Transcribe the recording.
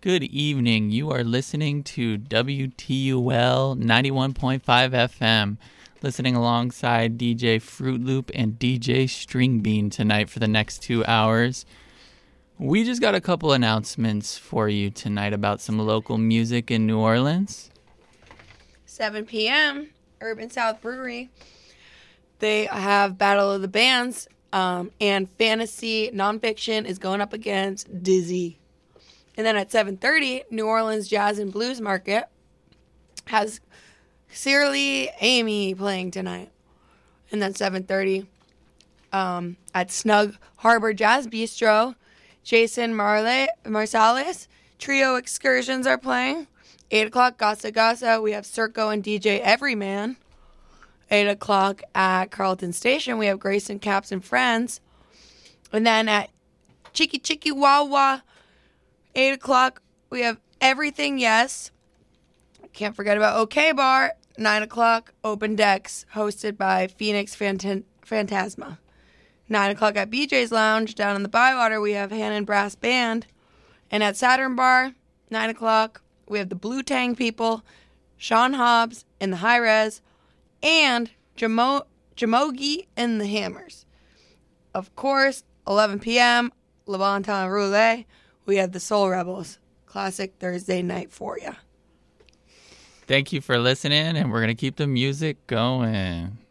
Good evening. You are listening to WTUL 91.5 FM. Listening alongside DJ Fruit Loop and DJ String Bean tonight for the next 2 hours. We just got a couple announcements for you tonight about some local music in New Orleans. 7 p.m., Urban South Brewery. They have Battle of the Bands, and Fantasy Nonfiction is going up against Dizzy. And then at 7:30, New Orleans Jazz and Blues Market has Sincerely Amy playing tonight. And then 7:30 at Snug Harbor Jazz Bistro, Jason Marsalis Trio Excursions are playing. 8 o'clock, Gasa Gasa, we have Circo and DJ Everyman. 8 o'clock at Carlton Station, we have Grayson Caps and Friends. And then at Chiki Chiki Wawa, 8 o'clock, we have Everything Yes. Can't forget about OK Bar. 9 o'clock, Open Decks, hosted by Phoenix Phantasma. 9 o'clock at BJ's Lounge. Down in the Bywater, we have Hannon Brass Band. And at Saturn Bar, 9 o'clock, we have the Blue Tang People, Sean Hobbs and the High Res, and Jamogi and the Hammers. Of course, 11 p.m., Le Bon Temps Roulette, we have the Soul Rebels. Classic Thursday night for you. Thank you for listening, and we're going to keep the music going.